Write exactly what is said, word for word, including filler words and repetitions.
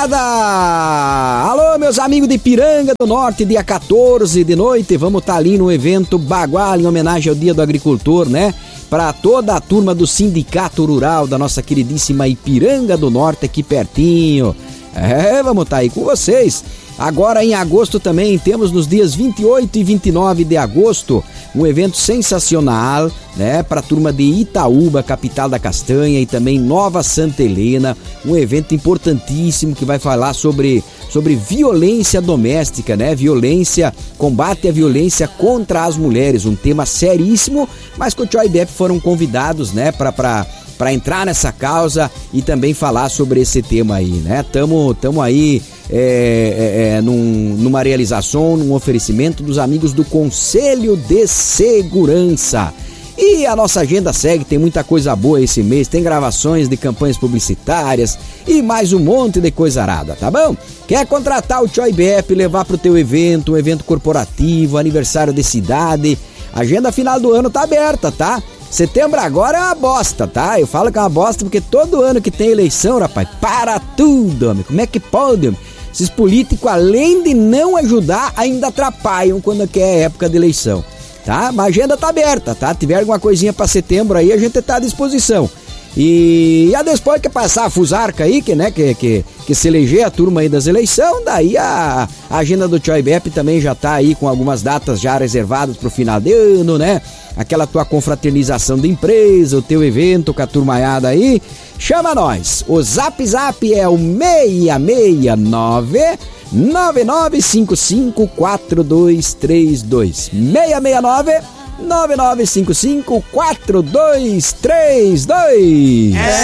moçada! Alô, meus amigos de Ipiranga do Norte, dia quatorze de noite, vamos estar tá ali no evento Bagual, em homenagem ao Dia do Agricultor, né? Para toda a turma do Sindicato Rural da nossa queridíssima Ipiranga do Norte, aqui pertinho. É, vamos estar tá aí com vocês. Agora em agosto também temos nos dias vinte e oito e vinte e nove de agosto um evento sensacional, né, para a turma de Itaúba, capital da castanha, e também Nova Santa Helena, um evento importantíssimo que vai falar sobre, sobre violência doméstica, né, violência, combate à violência contra as mulheres, um tema seríssimo, mas que o Tchau e Bep foram convidados, né, para para para entrar nessa causa e também falar sobre esse tema aí, né? Tamo, tamo aí é, é, num, numa realização, num oferecimento dos amigos do Conselho de Segurança. E a nossa agenda segue, tem muita coisa boa esse mês, tem gravações de campanhas publicitárias e mais um monte de coisa arada, tá bom? Quer contratar o Tchau e Bep, levar pro teu evento, um evento corporativo, aniversário de cidade, a agenda final do ano tá aberta, tá? Setembro agora é uma bosta, tá? Eu falo que é uma bosta porque todo ano que tem eleição, rapaz, para tudo, homem. Como é que pode, homem? Esses políticos, além de não ajudar, ainda atrapalham quando que é época de eleição, tá? Mas a agenda tá aberta, tá? Tiver alguma coisinha pra setembro aí, a gente tá à disposição. E a depois que passar a fusarca aí, que, né, que, que, que se eleger a turma aí das eleições, daí a, a agenda do Tchau e Bep também já tá aí com algumas datas já reservadas pro final de ano, né? Aquela tua confraternização de empresa, o teu evento com a turmaiada aí, chama nós. O Zap Zap é o seis seis nove, nove nove cinco cinco, quatro dois três dois. seis seis nove, nove nove cinco cinco, quatro dois três dois.